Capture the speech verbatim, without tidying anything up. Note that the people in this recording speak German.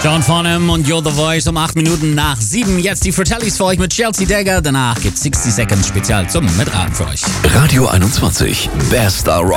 John Farnham und You're the Voice um acht Minuten nach sieben. Jetzt die Fratellis für euch mit Chelsea Dagger. Danach gibt's sechzig Seconds Spezial zum Mitraten für euch. Radio einundzwanzig, Best Rock.